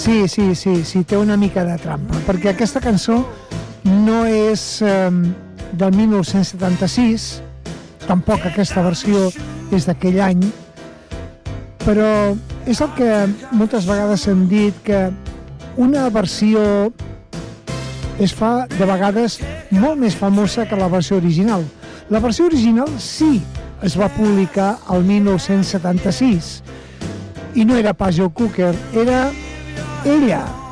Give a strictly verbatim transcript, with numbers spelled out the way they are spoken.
Sí, sí, sí, sí, té una mica de trampa, perquè aquesta cançó no és eh, del mil nou-cents setanta-sis, tampoc aquesta versió és d'aquell any, però és el que moltes vegades hem dit, que una versió es fa de vegades molt més famosa que la versió original. La versió original sí es va publicar al mil nou-cents setanta-sis i no era pas Joe Cocker, era ella,